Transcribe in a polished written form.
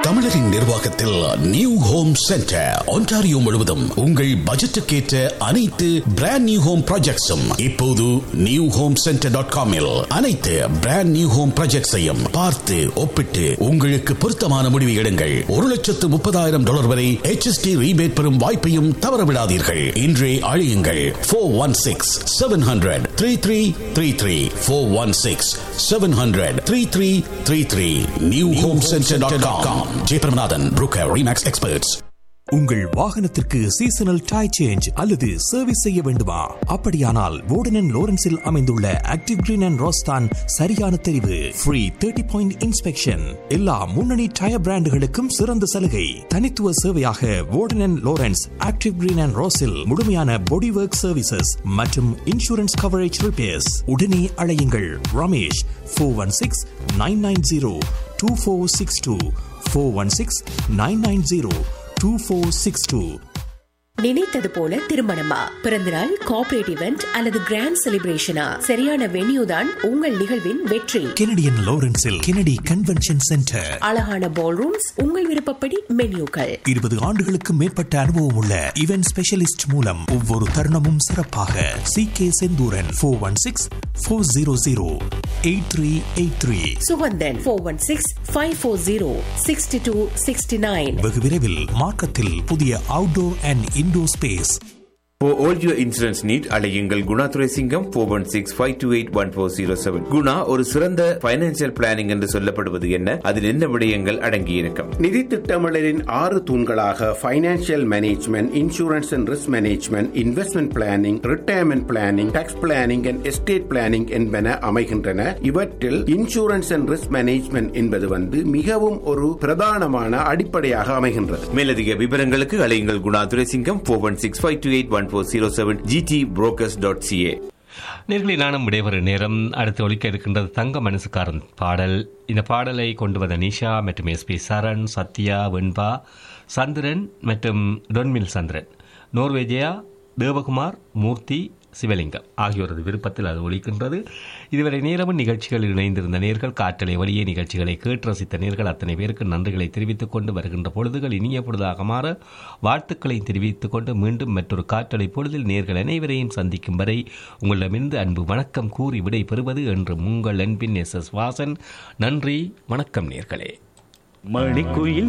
தமிழரின் நிர்வாகத்தில் new home centre Ontario முழுவதும் உங்கள் பட்ஜெட்டுக்கேற்ற அனைத்து பிராண்ட் நியூ ஹோம் ப்ராஜெக்ட்ஸும் இப்போது நியூ ஹோம் சென்டர்.com அனைத்து பிராண்ட் நியூ ஹோம் ப்ராஜெக்ட்ஸையும் பார்த்து ஒப்பிட்டு உங்களுக்கு பொருத்தமான முடிவை எடுங்கள். $130,000 வரை HST ரீபேட் பெறும் வாய்ப்பையும் தவறவிடாதீர்கள். இன்றே அழையுங்கள் 416-700-3333 416-700-3333 newhomecenter.com. Jayabramanathan broker remakes experts. உங்கள் வாகனத்திற்கு சீசனல் டயர் சேஞ்ச் அல்லது சர்வீஸ் செய்ய வேண்டுமா? அப்படியானால் வோர்டன் அண்ட் லோரன்ஸில் அமைந்துள்ள ஆக்டிவ் கிரீன் அண்ட் ரோஸ் தான் சரியான தெரிவு. ஃப்ரீ 30-point இன்ஸ்பெக்ஷன், எல்லா முன்னணி டயர் பிராண்டுகளுக்கும் சிறந்த சலுகை. தனித்துவ சேவையாக வோர்டன் and Lawrence active green and ரோஸில் முழுமையான பாடி ஒர்க் சர்வீசஸ் மற்றும் இன்சூரன்ஸ் கவரேஜ் ரிப்பேர்ஸ். உடனே அழையுங்கள் ரமேஷ் 416-990-2462 416-990-2462. நினைத்தது போல திருமணமா, பிறந்தநாள், கார்ப்பரேட் இவெண்ட் அல்லது கிராண்ட் செலிப்ரேஷனா? சரியான வென்யூ தான் உங்கள் நிகழ்வின் வெற்றி. Canadian லாரன்ஸில் Kennedy convention centre. அழகான பால் ரூம்ஸ், உங்கள் விருப்பப்படி மென்யூக்கள். 20 ஆண்டுகளுக்கு மேற்பட்ட அனுபவம் உள்ள இவென்ட் ஸ்பெஷலிஸ்ட் மூலம் ஒவ்வொரு தருணமும் சிறப்பாக. CK செந்தூரன் 416-400-8383. சுகந்தன் 416-540-6269. வெகு விரைவில் மார்க்கத்தில் புதிய outdoor and indoor space. For all your insurance need, அழையுங்கள் குணா துரைசிங்கம் 416-528-1407. குணா ஒரு சிறந்த பைனான்சியல் பிளானிங் என்று சொல்லப்படுவது என்ன? அதில் என்ன விடயங்கள் அடங்கியிருக்கும்? நிதி திட்டமிடலின் 6 தூண்களாக financial management, insurance and risk management, investment planning, retirement planning, tax planning and estate planning என்பன அமைகின்றன. இவற்றில் இன்சூரன்ஸ் அண்ட் ரிஸ்க் மேனேஜ்மெண்ட் என்பது மிகவும் ஒரு பிரதானமான அடிப்படையாக அமைகின்றது. மேலதிக விவரங்களுக்கு அழையுங்கள் குணா துரைசிங்கம் 416-528-1407 gtbrokers.ca. நேர்களை நானும் விடைபெற நேரம். அடுத்து ஒலிக்க இருக்கின்றது தங்க மனசுக்காரன் பாடல். இந்த பாடலை கொண்டு வந்த நிஷா மற்றும் SP சரண், சத்யா, வெண்பா, சந்திரன் மற்றும் டொன்மில் சந்திரன், நோர்வேஜியா, தேவகுமார், மூர்த்தி, சிவலிங்கம் ஆகியோரது விருப்பத்தில் அது ஒலிக்கின்றது. இதுவரை நேரமும் நிகழ்ச்சிகளில் இணைந்திருந்த நேர்கள், காற்றலை வழியே நிகழ்ச்சிகளை கேட்டு ரசித்த நேர்கள் அத்தனை பேருக்கு நன்றிகளை தெரிவித்துக் கொண்டு வருகின்ற பொழுதுகள் இனிய பொழுதாக மாற வாழ்த்துக்களை தெரிவித்துக் கொண்டு மீண்டும் மற்றொரு காற்றலை பொழுதில் நேர்கள் அனைவரையும் சந்திக்கும் வரை உங்களிடமிருந்து அன்பு வணக்கம் கூறி விடை பெறுவது என்று உங்கள் அன்பின் SS வாசன். நன்றி, வணக்கம் நேர்களே. மணிக்குயில்